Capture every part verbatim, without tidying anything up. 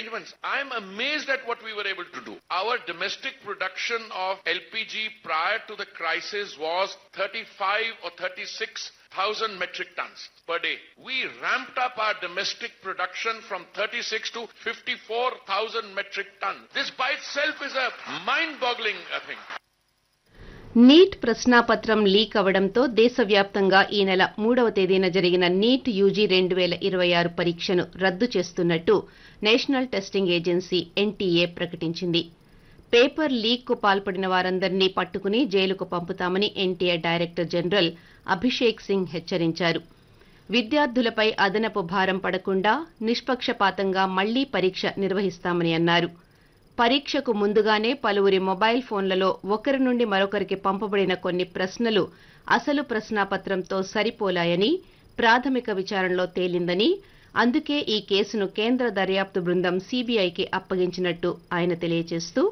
arrangements. I am amazed at what we were able to do. Our domestic production of L P G prior to the crisis was thirty-five or thirty-six thousand metric tons per day. We ramped up our domestic production from thirty-six to fifty-four thousand metric tons. This by itself is a mind-boggling uh, thing. Neat ప్రశ్నాపత్రం leak అవడంతో దేశవ్యాప్తంగా ఈ నెల మూడవ తేదీన జరిగిన NEET UG రెండు వేల ఇరవై ఆరు పరీక్షను రద్దు చేస్తున్నట్టు నేషనల్ టెస్టింగ్ ఏజెన్సీ ఎన్టీఏ ప్రకటించింది. పేపర్ లీక్ కు పాల్పడిన వారందరినీ పట్టుకుని జైలుకు పంపుతామని NTA director general Abhishek Singh హెచ్చరించారు. విద్యార్థులపై అదనపు భారం పడకుండా నిష్పక్షపాతంగా మళ్లీ పరీక్ష నిర్వహిస్తామని అన్నారు. పరీక్షకు ముందుగానే పలువురి మొబైల్ ఫోన్లలో ఒకరి నుండి మరొకరికి పంపబడిన కొన్ని ప్రశ్నలు అసలు ప్రశ్నాపత్రంతో సరిపోలాయని ప్రాథమిక విచారణలో తేలిందని, అందుకే ఈ కేసును కేంద్ర దర్యాప్తు బృందం సీబీఐకి అప్పగించినట్టు ఆయన తెలియజేస్తూ,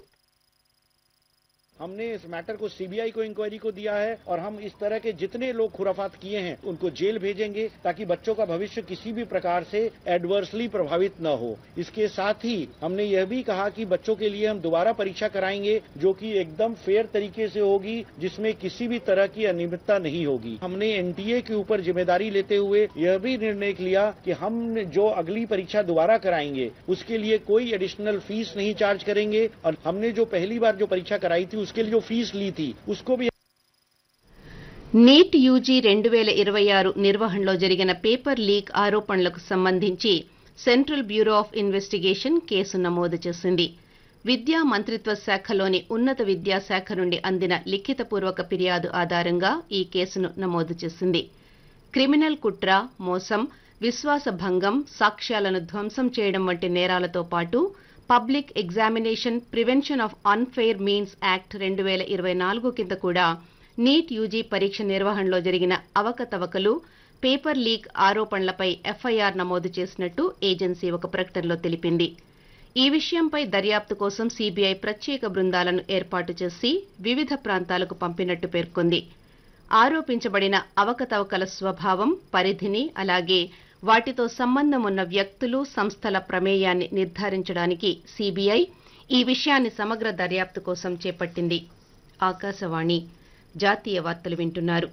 हमने इस मैटर को सीबीआई को इंक्वायरी को दिया है और हम इस तरह के जितने लोग खुराफात किए हैं उनको जेल भेजेंगे ताकि बच्चों का भविष्य किसी भी प्रकार से एडवर्सली प्रभावित न हो. इसके साथ ही हमने यह भी कहा कि बच्चों के लिए हम दोबारा परीक्षा कराएंगे जो कि एकदम फेयर तरीके से होगी, जिसमें किसी भी तरह की अनियमितता नहीं होगी. हमने एनटीए के ऊपर जिम्मेदारी लेते हुए यह भी निर्णय लिया कि हम जो अगली परीक्षा दोबारा कराएंगे उसके लिए कोई एडिशनल फीस नहीं चार्ज करेंगे और हमने जो पहली बार जो परीक्षा कराई थी उसके लिए जो फीस ली थी उसको भी. నీట్ యూజీ రెండు వేల ఇరవై ఆరు నిర్వహణలో జరిగిన పేపర్ లీక్ ఆరోపణలకు సంబంధించి central bureau of investigation case నమోదు చేసింది. విద్యా మంత్రిత్వ శాఖలోని ఉన్నత విద్యాశాఖ నుండి అందిన లిఖితపూర్వక ఫిర్యాదు ఆధారంగా ఈ కేసును నమోదు చేసింది. క్రిమినల్ కుట్ర, మోసం, విశ్వాసభంగం, సాక్ష్యాలను ధ్వంసం చేయడం వంటి నేరాలతో పాటు public examination prevention of unfair means act రెండు వేల ఇరవై నాలుగు కింద కూడా నీట్ యూజీ పరీక్ష నిర్వహణలో జరిగిన అవకతవకలు, పేపర్ లీక్ ఆరోపణలపై ఎఫ్ఐఆర్ నమోదు చేసినట్టు ఏజెన్సీ ఒక ప్రకటనలో తెలిపింది. ఈ విషయంపై దర్యాప్తు కోసం సీబీఐ ప్రత్యేక బృందాలను ఏర్పాటు చేసి వివిధ ప్రాంతాలకు పంపినట్టు పేర్కొంది. ఆరోపించబడిన అవకతవకల స్వభావం, పరిధిని, అలాగే వాటితో సంబంధం ఉన్న వ్యక్తులు, సంస్థల ప్రమేయాన్ని నిర్ధారించడానికి సీబీఐ ఈ విషయాన్ని సమగ్ర దర్యాప్తు కోసం చేపట్టింది. ఆకాశవాణి జాతీయ వార్తలు వింటున్నారు.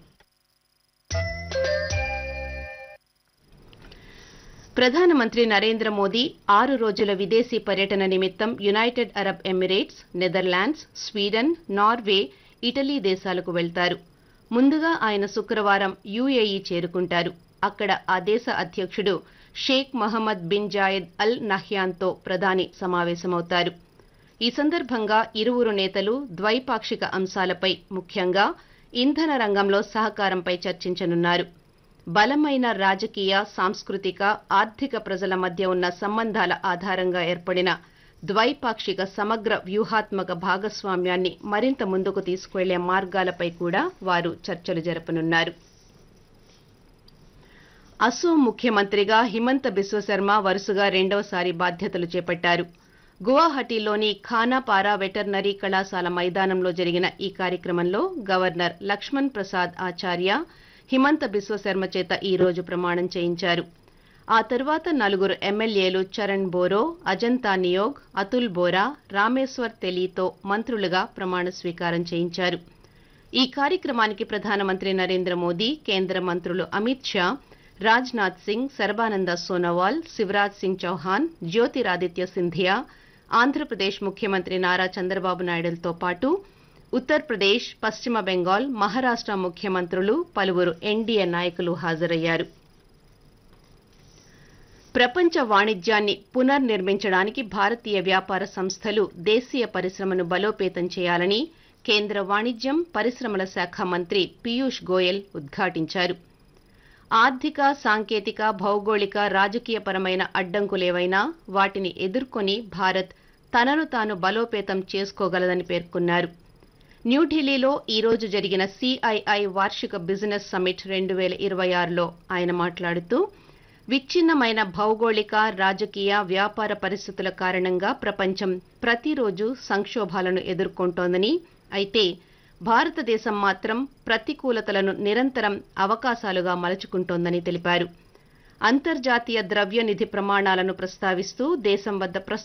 ప్రధానమంత్రి నరేంద్ర మోదీ ఆరు రోజుల విదేశీ పర్యటన నిమిత్తం United Arab Emirates, Netherlands, Sweden, Norway, Italy దేశాలకు వెళ్తారు. ముందుగా ఆయన శుక్రవారం యూఏఈ చేరుకుంటారు. అక్కడ ఆ దేశ అధ్యక్షుడు షేక్ మహమ్మద్ బిన్ జాయద్ అల్ నహ్యాన్తో ప్రధాని సమావేశమవుతారు. ఈ సందర్భంగా ఇరువురు నేతలు ద్వైపాక్షిక అంశాలపై, ముఖ్యంగా ఇంధన రంగంలో సహకారంపై చర్చించనున్నారు. బలమైన రాజకీయ, సాంస్కృతిక, ఆర్థిక ప్రజల మధ్య ఉన్న సంబంధాల ఆధారంగా ఏర్పడిన ద్వైపాక్షిక సమగ్ర వ్యూహాత్మక భాగస్వామ్యాన్ని మరింత ముందుకు తీసుకువెళ్లే మార్గాలపై కూడా వారు చర్చలు జరపనున్నారు. అసోం ముఖ్యమంత్రిగా హిమంత బిశ్వశర్మ వరుసగా రెండవసారి బాధ్యతలు చేపట్టారు. గువాహటిలోని ఖానాపారా వెటర్నరీ కళాశాల మైదానంలో జరిగిన ఈ కార్యక్రమంలో గవర్నర్ లక్ష్మణ్ ప్రసాద్ ఆచార్య హిమంత బిశ్వశర్మ చేత ఈ రోజు ప్రమాణం చేయించారు. ఆ తరువాత నలుగురు ఎమ్మెల్యేలు చరణ్ బోరో, అజంతా నియోగ్, అతుల్ బోరా, రామేశ్వర్ తెలీతో మంత్రులుగా ప్రమాణ స్వీకారం చేయించారు. ఈ కార్యక్రమానికి ప్రధానమంత్రి నరేంద్ర మోదీ, కేంద్ర మంత్రులు అమిత్ షా, రాజ్నాథ్ సింగ్, సర్బానంద సోనోవాల్, శివరాజ్ సింగ్ చౌహాన్, జ్యోతిరాదిత్య సింధియా, ఆంధ్రప్రదేశ్ ముఖ్యమంత్రి నారా చంద్రబాబు నాయుడులతో పాటు ఉత్తరప్రదేశ్, పశ్చిమ బెంగాల్, మహారాష్ట ముఖ్యమంత్రులు, పలువురు ఎన్డీఏ నాయకులు హాజరయ్యారు. ప్రపంచ వాణిజ్యాన్ని పునర్నిర్మించడానికి భారతీయ వ్యాపార సంస్థలు దేశీయ పరిశ్రమను బలోపేతం చేయాలని కేంద్ర వాణిజ్యం, పరిశ్రమల శాఖ మంత్రి పీయూష్ గోయల్ ఉద్ఘాటించారు. ఆర్థిక, సాంకేతిక, భౌగోళిక, రాజకీయపరమైన అడ్డంకులేవైనా వాటిని ఎదుర్కొని భారత్ తనను తాను బలోపేతం చేసుకోగలదని పేర్కొన్నారు. న్యూఢిల్లీలో ఈ రోజు జరిగిన సీఐఐ వార్షిక బిజినెస్ సమ్మిట్ రెండు వేల ఇరవై ఆరులో ఆయన మాట్లాడుతూ, విచ్ఛిన్నమైన భౌగోళిక, రాజకీయ, వ్యాపార పరిస్థితుల కారణంగా ప్రపంచం ప్రతిరోజు సంక్షోభాలను ఎదుర్కొంటోందని, అయితే భారతదేశం మాత్రం ప్రతికూలతలను నిరంతరం అవకాశాలుగా మలుచుకుంటోందని తెలిపారు. అంతర్జాతీయ ద్రవ్య నిధి ప్రమాణాలను ప్రస్తావిస్తూ దేశం వద్ద